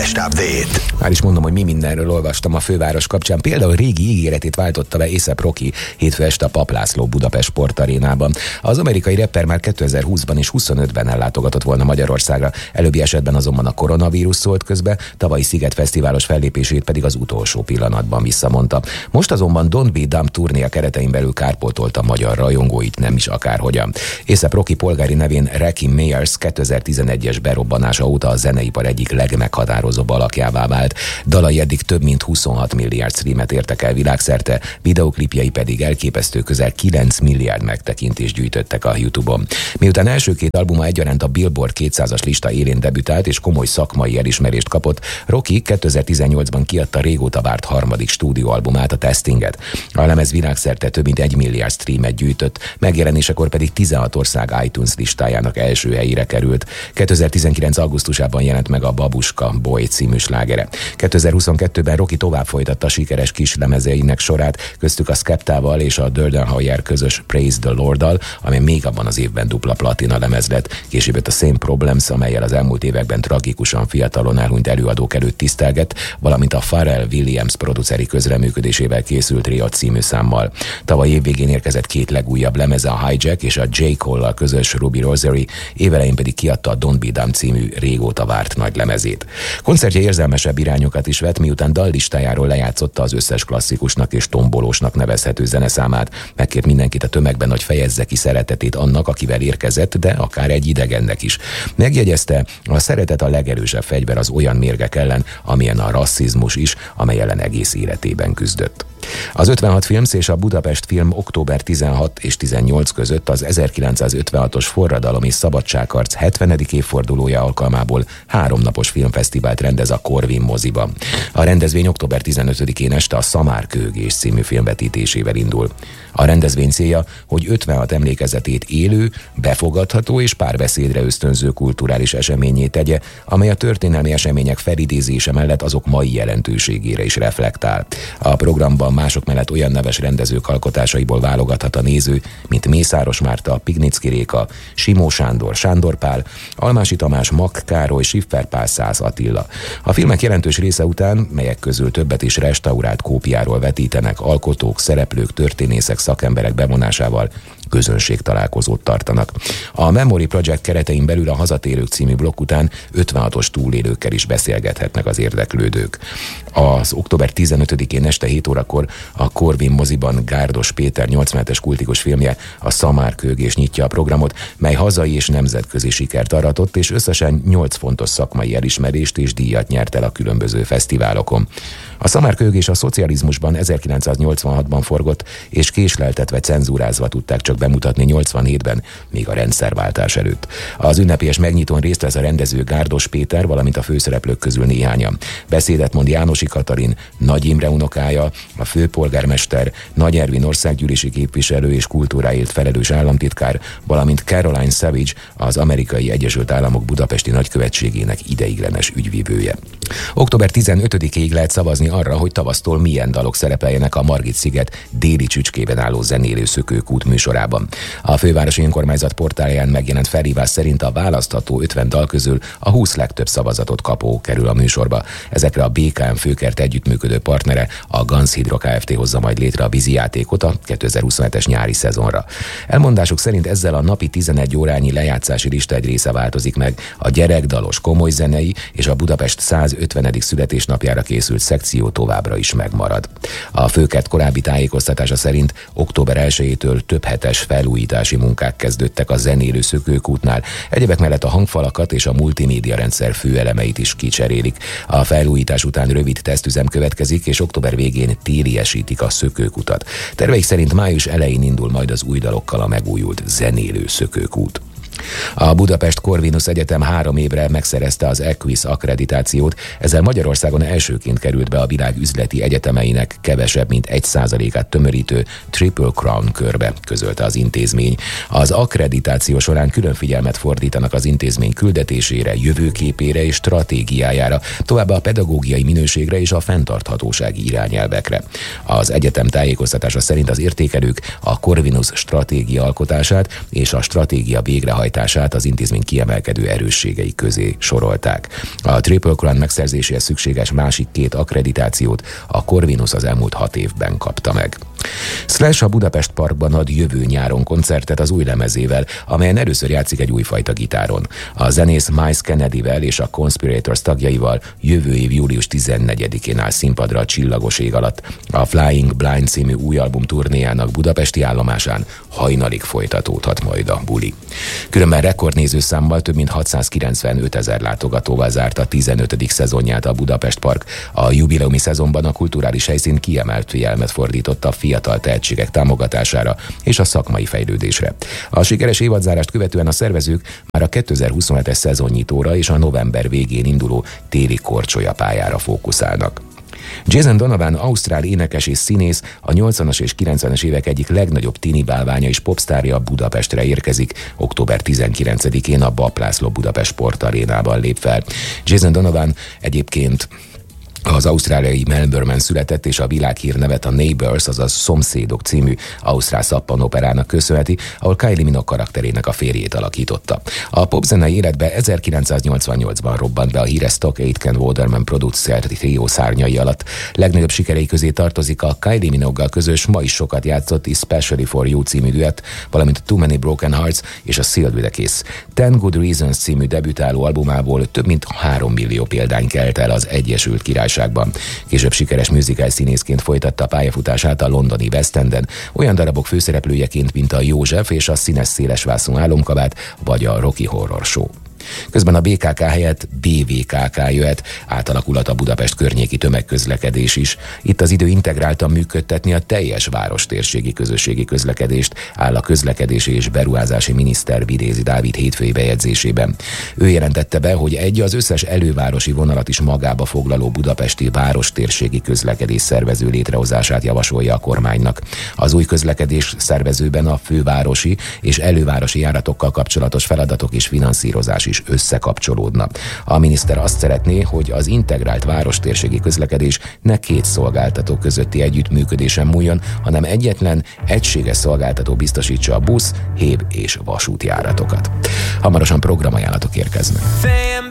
Budapest Update. Már is mondom, hogy mi mindenről olvastam a főváros kapcsán. Például régi ígéretét váltotta be A$AP Rocky hétfő este a Papp László Budapest Sportarénában. Az amerikai rapper már 2020-ban és 25-ben ellátogatott volna Magyarországra. Előbbi esetben azonban a koronavírus szólt közbe, tavalyi Sziget fesztiválos fellépését pedig az utolsó pillanatban visszamondta. Most azonban Don't Be Dumb turnéja keretein belül kárpótolta magyar rajongóit, nem is akárhogyan. A$AP Rocky polgári nevén Rakim Mayers 2011-es berobbanása óta a zeneipar egyik legmeghatározóbb alakjává vált. Dalai eddig több mint 26 milliárd streamet értek el világszerte, videóklipjei pedig elképesztő közel 9 milliárd megtekintést gyűjtöttek a YouTube-on. Miután első két albuma egyaránt a Billboard 200-as lista élén debütált és komoly szakmai elismerést kapott, Rocky 2018-ban kiadta régóta várt harmadik stúdióalbumát, a Testinget. A lemez világszerte több mint 1 milliárd streamet gyűjtött, megjelenésekor pedig 16 ország iTunes listájának első helyére került. 2019. augusztusában jelent meg a Babuska Boy című slágere. 2022-ben Rocky tovább folytatta sikeres kis lemezeinek sorát, köztük a Skeptával és a Durden Hoyer közös Praise the Lord-dal, amely még abban az évben dupla platina lemez lett. Később jött a Same Problems, amellyel az elmúlt években tragikusan fiatalon elhunyt előadók előtt tisztelgett, valamint a Pharrell Williams produceri közreműködésével készült Ria című számmal. Tavaly évvégén érkezett két legújabb lemeze, a Hijack és a J. Cole-lal közös Ruby Rosary, évelején pedig kiadta a Don't Be Dumb című régóta várt nagy lemezét. Koncertje érzelmesebb irányokat is vett, miután dallistájáról lejátszotta az összes klasszikusnak és tombolósnak nevezhető zeneszámát. Megkért mindenkit a tömegben, hogy fejezze ki szeretetét annak, akivel érkezett, de akár egy idegennek is. Megjegyezte, a szeretet a legerősebb fegyver az olyan mérgek ellen, amilyen a rasszizmus is, amely ellen egész életében küzdött. Az 56 Films és a Budapest Film október 16 és 18 között az 1956-os forradalom és szabadságharc 70. évfordulója alkalmából 3 napos filmfesztivált rendez a Corvin moziban. A rendezvény október 15-én este a Szamár-kőgés című filmvetítésével indul. A rendezvény célja, hogy 56 emlékezetét élő, befogadható és párbeszédre ösztönző kulturális eseményé tegye, amely a történelmi események felidézése mellett azok mai jelentőségére is reflektál. A programban mások mellett olyan neves rendezők alkotásaiból válogathat a néző, mint Mészáros Márta, Pignicki Réka, Simó Sándor, Sándor Pál, Almási Tamás, Mak Károly, Schiffer Pál, Szász Attila. A filmek jelentős része után, melyek közül többet is restaurált kópiáról vetítenek, alkotók, szereplők, történészek, szakemberek bevonásával közönségtalálkozót tartanak. A Memory Project keretein belül a Hazatérők című blokk után 56-os túlélőkkel is beszélgethetnek az érdeklődők. Az október 15-én este 7 órakor a Corvin moziban Gárdos Péter 87-es kultikus filmje, a Szamár-kőgés nyitja a programot, mely hazai és nemzetközi sikert aratott, és összesen 8 fontos szakmai elismerést és díjat nyert el a különböző fesztiválokon. A Szamár-kőgés a szocializmusban 1986-ban forgott, és késleltetve, cenzúrázva tudták csak bemutatni 87-ben, még a rendszerváltás előtt. Az ünnepélyes megnyitón részt vesz a rendező Gárdos Péter, valamint a főszereplők közül néhányan. Beszédet mond Jánosi Katalin, Nagy Imre unokája, a főpolgármester, Nagy Ervin országgyűlési képviselő és kultúráért felelős államtitkár, valamint Caroline Savage, az Amerikai Egyesült Államok budapesti nagykövetségének ideiglenes ügyvivője. Október 15-ig lehet szavazni arra, hogy tavasztól milyen dalok szerepeljenek a Margit-sziget déli csücskében álló zenélő Szökőkút műsorában. A fővárosi önkormányzat portálján megjelent felhívás szerint a választható 50 dal közül a 20 legtöbb szavazatot kapó kerül a műsorba. Ezekre a BKM Főkert együttműködő partnere, a Ganz Hydro Kft. Hozza majd létre a vízijátékot a 2027-es nyári szezonra. Elmondásuk szerint ezzel a napi 11 órányi lejátszási lista egy része változik meg, a gyerekdalos, komoly zenei és a Budapest 150. születésnapjára készült szekció továbbra is megmarad. A Főkert korábbi tájékoztatása szerint október 1-től több hetes felújítási munkák kezdődtek a zenélő Szökőkútnál, egyebek mellett a hangfalakat és a multimédia rendszer főelemeit is kicserélik. A felújítás után rövid tesztüzem következik, és október végén téliesítik a Szökőkutat. Terveik szerint május elején indul majd az új dalokkal a megújult zenélő Szökőkút. A Budapest Corvinus Egyetem 3 évre megszerezte az EQUIS akkreditációt, ezzel Magyarországon elsőként került be a világ üzleti egyetemeinek kevesebb mint 1%-át tömörítő Triple Crown körbe, közölte az intézmény. Az akkreditáció során külön figyelmet fordítanak az intézmény küldetésére, jövőképére és stratégiájára, továbbá a pedagógiai minőségre és a fenntarthatósági irányelvekre. Az egyetem tájékoztatása szerint az értékelők a Corvinus stratégia alkotását és a stratégia végrehajtását végrehajtását az intézmény kiemelkedő erősségei közé sorolták. A Triple Crown megszerzéséhez szükséges másik 2 akkreditációt a Corvinus az elmúlt 6 évben kapta meg. Slash a Budapest Parkban ad jövő nyáron koncertet az új lemezével, amelyen először játszik egy újfajta gitáron. A zenész Miles Kennedyvel és a Conspirators tagjaival jövő év július 14-én áll színpadra a Csillagos ég alatt. A Flying Blind című új album turnéjának budapesti állomásán hajnalig folytatódhat majd a buli. Különben rekordnézőszámmal több mint 695 000 látogatóval zárt a 15. szezonját a Budapest Park. A jubileumi szezonban a kulturális helyszín kiemelt figyelmet fordított a fiatal tehetségek támogatására és a szakmai fejlődésre. A sikeres évadzárást követően a szervezők már a 2027-es szezonnyitóra és a november végén induló téli korcsolyapályára fókuszálnak. Jason Donovan, ausztrál énekes és színész, a 80-as és 90-es évek egyik legnagyobb tini bálványa és popsztárja Budapestre érkezik. Október 19-én a Bap László Budapest Sportarénában lép fel. Jason Donovan egyébként az ausztráliai Melbourne-ben született, és a világhírnevet a Neighbours, azaz Szomszédok című ausztrál szappanoperának köszönheti, ahol Kylie Minogue karakterének a férjét alakította. A popzenei életbe 1988-ban robbant be a híres Stock Aitken Waterman producer trió szárnyai alatt. Legnagyobb sikerei közé tartozik a Kylie Minogue-gal közös, ma is sokat játszott Especially for You című duett, valamint Too Many Broken Hearts és a Sealed with a Kiss. 10 Good Reasons című debütáló albumából több mint 3 millió példány kelt el az Egyesült Királyságban. Később sikeres musical színészként folytatta pályafutását a londoni West Enden, olyan darabok főszereplőjeként, mint a József és a Színes szélesvászon álomkabát, vagy a Rocky Horror Show. Közben a BKK helyett BVKK jöhet, átalakulhat a Budapest környéki tömegközlekedés is. Itt az idő integráltan működtetni a teljes várostérségi közösségi közlekedést, áll a közlekedési és beruházási miniszter Vitézi Dávid hétfői bejegyzésében. Ő jelentette be, hogy az összes elővárosi vonalat is magába foglaló budapesti várostérségi közlekedés szervező létrehozását javasolja a kormánynak. Az új közlekedés szervezőben a fővárosi és elővárosi járatokkal kapcsolatos feladatok és finanszírozás is összekapcsolódna. A miniszter azt szeretné, hogy az integrált várostérségi közlekedés ne 2 szolgáltató közötti együttműködésen múljon, hanem egyetlen, egységes szolgáltató biztosítsa a busz, hév és vasútjáratokat. Hamarosan programajánlatok érkeznek.